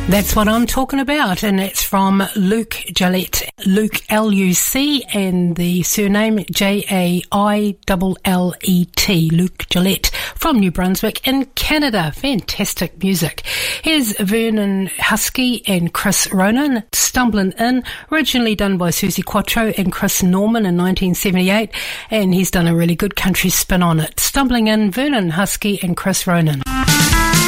That's what I'm talking about, and it's from Luke Gillette. Luke, L-U-C, and the surname J-A-I-L-L-E-T. Luke Gillette from New Brunswick in Canada. Fantastic music. Here's Vernon Husky and Chris Ronan, Stumbling In, originally done by Susie Quattro and Chris Norman in 1978, and he's done a really good country spin on it. Stumbling In, Vernon Husky and Chris Ronan.